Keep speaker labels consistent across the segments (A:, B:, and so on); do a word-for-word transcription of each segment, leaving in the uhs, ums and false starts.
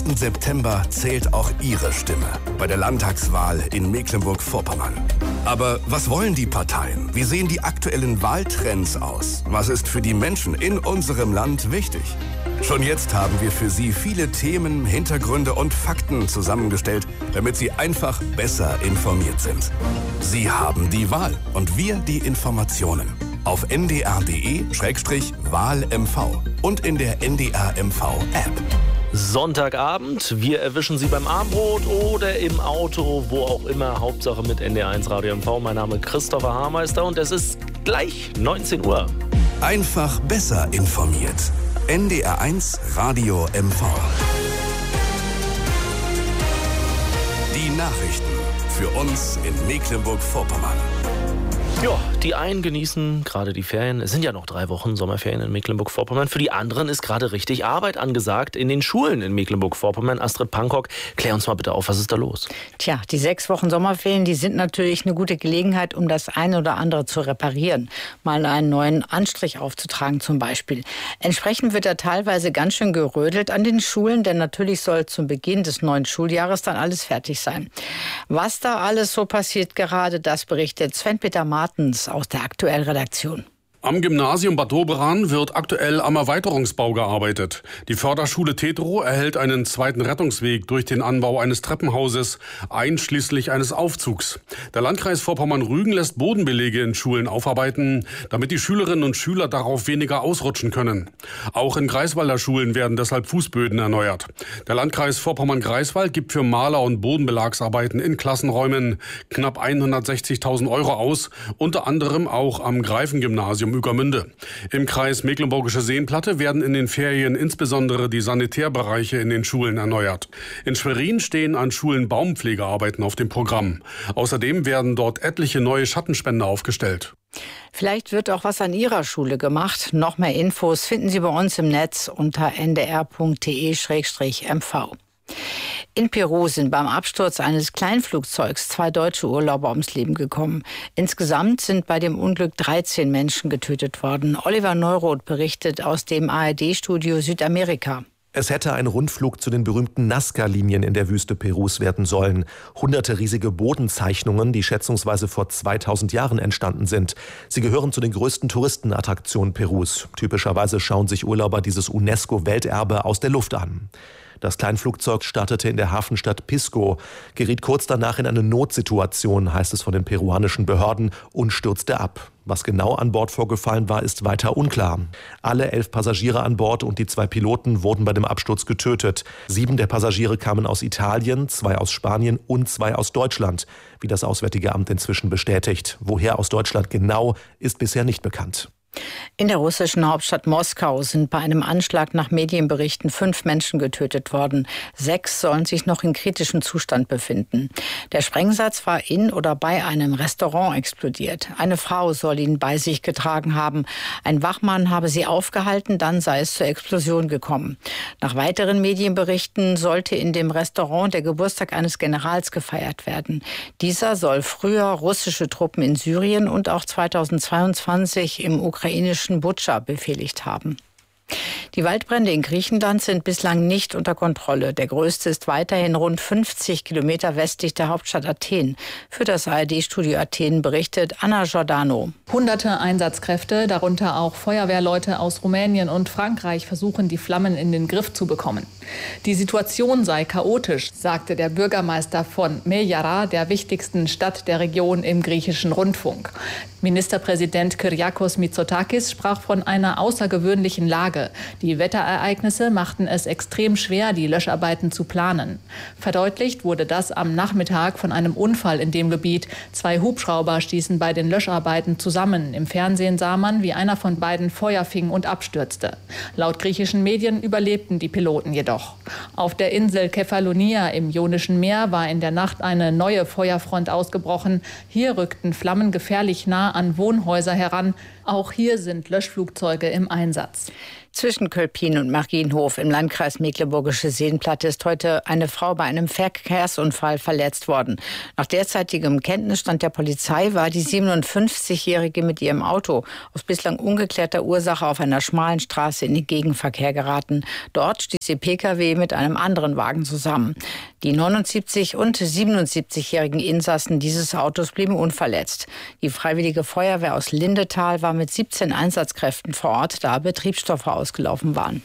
A: ersten September zählt auch Ihre Stimme bei der Landtagswahl in Mecklenburg-Vorpommern. Aber was wollen die Parteien? Wie sehen die aktuellen Wahltrends aus? Was ist für die Menschen in unserem Land wichtig? Schon jetzt haben wir für Sie viele Themen, Hintergründe und Fakten zusammengestellt, damit Sie einfach besser informiert sind. Sie haben die Wahl und wir die Informationen. Auf n d r punkt d e Schrägstrich Wahl M V und in der N D R M V-App.
B: Sonntagabend, wir erwischen Sie beim Abendbrot oder im Auto, wo auch immer, Hauptsache mit N D R eins Radio M V. Mein Name ist Christopher Haarmeister und es ist gleich neunzehn Uhr.
A: Einfach besser informiert. N D R eins Radio M V. Die Nachrichten für uns in Mecklenburg-Vorpommern.
B: Ja, die einen genießen gerade die Ferien. Es sind ja noch drei Wochen Sommerferien in Mecklenburg-Vorpommern. Für die anderen ist gerade richtig Arbeit angesagt in den Schulen in Mecklenburg-Vorpommern. Astrid Pankok, klär uns mal bitte auf, was ist da los?
C: Tja, die sechs Wochen Sommerferien, die sind natürlich eine gute Gelegenheit, um das eine oder andere zu reparieren. Mal einen neuen Anstrich aufzutragen zum Beispiel. Entsprechend wird da teilweise ganz schön gerödelt an den Schulen, denn natürlich soll zum Beginn des neuen Schuljahres dann alles fertig sein. Was da alles so passiert gerade, das berichtet Sven-Peter Martens aus der Aktuell-Redaktion.
D: Am Gymnasium Bad Doberan wird aktuell am Erweiterungsbau gearbeitet. Die Förderschule Tetro erhält einen zweiten Rettungsweg durch den Anbau eines Treppenhauses, einschließlich eines Aufzugs. Der Landkreis Vorpommern-Rügen lässt Bodenbelege in Schulen aufarbeiten, damit die Schülerinnen und Schüler darauf weniger ausrutschen können. Auch in Greifswalder Schulen werden deshalb Fußböden erneuert. Der Landkreis Vorpommern-Greifswald gibt für Maler- und Bodenbelagsarbeiten in Klassenräumen knapp hundertsechzigtausend Euro aus, unter anderem auch am Greifengymnasium Ueckermünde. Im Kreis Mecklenburgische Seenplatte werden in den Ferien insbesondere die Sanitärbereiche in den Schulen erneuert. In Schwerin stehen an Schulen Baumpflegearbeiten auf dem Programm. Außerdem werden dort etliche neue Schattenspender aufgestellt.
C: Vielleicht wird auch was an Ihrer Schule gemacht. Noch mehr Infos finden Sie bei uns im Netz unter n d r punkt d e Schrägstrich m v. In Peru sind beim Absturz eines Kleinflugzeugs zwei deutsche Urlauber ums Leben gekommen. Insgesamt sind bei dem Unglück dreizehn Menschen getötet worden. Oliver Neuroth berichtet aus dem A R D-Studio Südamerika.
E: Es hätte ein Rundflug zu den berühmten Nazca-Linien in der Wüste Perus werden sollen. Hunderte riesige Bodenzeichnungen, die schätzungsweise vor zweitausend Jahren entstanden sind. Sie gehören zu den größten Touristenattraktionen Perus. Typischerweise schauen sich Urlauber dieses UNESCO-Welterbe aus der Luft an. Das Kleinflugzeug startete in der Hafenstadt Pisco, geriet kurz danach in eine Notsituation, heißt es von den peruanischen Behörden, und stürzte ab. Was genau an Bord vorgefallen war, ist weiter unklar. Alle elf Passagiere an Bord und die zwei Piloten wurden bei dem Absturz getötet. Sieben der Passagiere kamen aus Italien, zwei aus Spanien und zwei aus Deutschland, wie das Auswärtige Amt inzwischen bestätigt. Woher aus Deutschland genau, ist bisher nicht bekannt.
C: In der russischen Hauptstadt Moskau sind bei einem Anschlag nach Medienberichten fünf Menschen getötet worden. Sechs sollen sich noch in kritischem Zustand befinden. Der Sprengsatz war in oder bei einem Restaurant explodiert. Eine Frau soll ihn bei sich getragen haben. Ein Wachmann habe sie aufgehalten, dann sei es zur Explosion gekommen. Nach weiteren Medienberichten sollte in dem Restaurant der Geburtstag eines Generals gefeiert werden. Dieser soll früher russische Truppen in Syrien und auch zweitausendzweiundzwanzig im ukrainischen Butscha befehligt haben. Die Waldbrände in Griechenland sind bislang nicht unter Kontrolle. Der größte ist weiterhin rund fünfzig Kilometer westlich der Hauptstadt Athen. Für das A R D-Studio Athen berichtet Anna Giordano.
F: Hunderte Einsatzkräfte, darunter auch Feuerwehrleute aus Rumänien und Frankreich, versuchen, die Flammen in den Griff zu bekommen. Die Situation sei chaotisch, sagte der Bürgermeister von Meyara, der wichtigsten Stadt der Region, im griechischen Rundfunk. Ministerpräsident Kyriakos Mitsotakis sprach von einer außergewöhnlichen Lage. Die Wetterereignisse machten es extrem schwer, die Löscharbeiten zu planen. Verdeutlicht wurde das am Nachmittag von einem Unfall in dem Gebiet. Zwei Hubschrauber stießen bei den Löscharbeiten zusammen. Im Fernsehen sah man, wie einer von beiden Feuer fing und abstürzte. Laut griechischen Medien überlebten die Piloten jedoch. Auf der Insel Kefalonia im Ionischen Meer war in der Nacht eine neue Feuerfront ausgebrochen. Hier rückten Flammen gefährlich nah an Wohnhäuser heran. Auch hier sind Löschflugzeuge im Einsatz.
C: Zwischen Kölpin und Marienhof im Landkreis Mecklenburgische Seenplatte ist heute eine Frau bei einem Verkehrsunfall verletzt worden. Nach derzeitigem Kenntnisstand der Polizei war die siebenundfünfzigjährige mit ihrem Auto aus bislang ungeklärter Ursache auf einer schmalen Straße in den Gegenverkehr geraten. Dort stieß ihr Pkw mit einem anderen Wagen zusammen. Die neunundsiebzig- und siebenundsiebzigjährigen Insassen dieses Autos blieben unverletzt. Die Freiwillige Feuerwehr aus Lindetal war mit siebzehn Einsatzkräften vor Ort, da Betriebsstoffe ausgelaufen waren.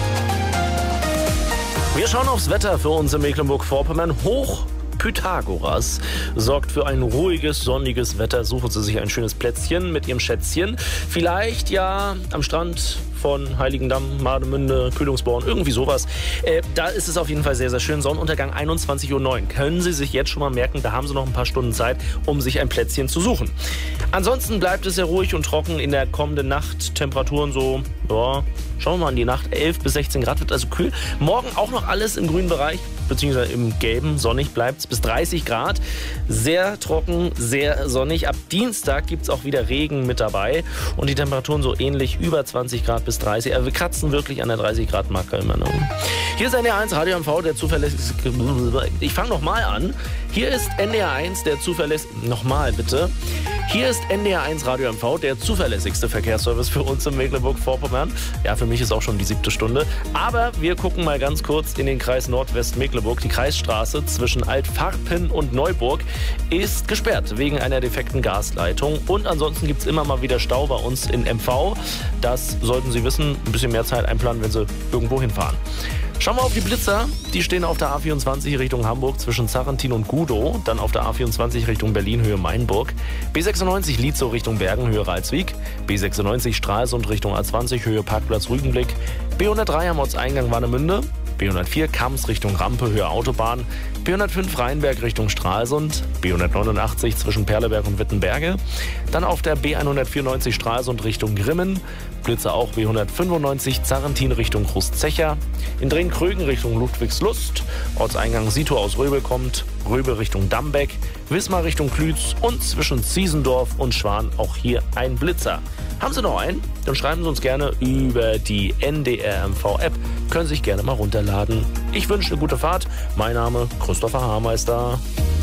B: Wir schauen aufs Wetter für uns in Mecklenburg-Vorpommern. Hoch Pythagoras sorgt für ein ruhiges, sonniges Wetter. Suchen Sie sich ein schönes Plätzchen mit Ihrem Schätzchen. Vielleicht ja am Strand von Heiligendamm, Mademünde, Kühlungsborn, irgendwie sowas. Äh, da ist es auf jeden Fall sehr, sehr schön. Sonnenuntergang einundzwanzig Uhr neun. Können Sie sich jetzt schon mal merken, da haben Sie noch ein paar Stunden Zeit, um sich ein Plätzchen zu suchen. Ansonsten bleibt es sehr ruhig und trocken in der kommenden Nacht. Temperaturen so, ja, schauen wir mal in die Nacht. elf bis sechzehn Grad, wird also kühl. Morgen auch noch alles im grünen Bereich, beziehungsweise im gelben. Sonnig bleibt es bis dreißig Grad. Sehr trocken, sehr sonnig. Ab Dienstag gibt es auch wieder Regen mit dabei. Und die Temperaturen so ähnlich, über zwanzig Grad bis dreißig. Also wir kratzen wirklich an der dreißig Grad Marke immer noch. Hier ist N D R eins Radio M V, der zuverlässige... Ich fange nochmal an. Hier ist N D R eins, der zuverlässige... Nochmal bitte. Hier ist N D R eins Radio M V, der zuverlässigste Verkehrsservice für uns in Mecklenburg-Vorpommern. Ja, für mich ist auch schon die siebte Stunde. Aber wir gucken mal ganz kurz in den Kreis Nordwest-Mecklenburg. Die Kreisstraße zwischen Altfarpen und Neuburg ist gesperrt wegen einer defekten Gasleitung. Und ansonsten gibt es immer mal wieder Stau bei uns in M V. Das sollten Sie wissen. Ein bisschen mehr Zeit einplanen, wenn Sie irgendwo hinfahren. Schauen wir auf die Blitzer. Die stehen auf der A vierundzwanzig Richtung Hamburg zwischen Zarrentin und Gudow. Dann auf der A vierundzwanzig Richtung Berlin Höhe Mainburg. B sechsundneunzig Lietzow Richtung Bergen Höhe Ralswiek. B sechsundneunzig Stralsund Richtung A zwanzig Höhe Parkplatz Rügenblick. B hundertdrei am Ortseingang Warnemünde. B hundertvier Kams Richtung Rampe Höhe Autobahn. B hundertfünf Rheinberg Richtung Stralsund. B hundertneunundachtzig zwischen Perleberg und Wittenberge. Dann auf der B hundertvierundneunzig Stralsund Richtung Grimmen. Blitze auch B hundertfünfundneunzig Zarrentin Richtung Großzecher. In Drehn-Krögen Richtung Ludwigslust. Ortseingang Sito aus Röbel kommt. Röbel Richtung Dambeck. Wismar Richtung Klütz. Und zwischen Ziesendorf und Schwan auch hier ein Blitzer. Haben Sie noch einen? Dann schreiben Sie uns gerne über die N D R M V-App. Können Sie sich gerne mal runterladen. Ich wünsche eine gute Fahrt. Mein Name Christopher Haarmeister.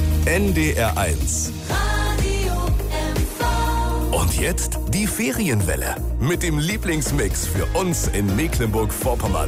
A: N D R eins.
G: Radio M V.
A: Und jetzt die Ferienwelle mit dem Lieblingsmix für uns in Mecklenburg-Vorpommern.